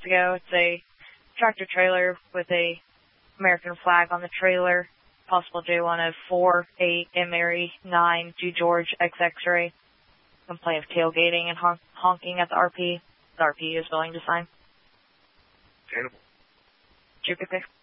ago. It's a tractor trailer with a American flag on the trailer. Possible J1 of 4-8 Mary 9 to George X-Ray. Complaint of tailgating and honking at the RP. The RP is willing to sign. Attainable. Jupiter.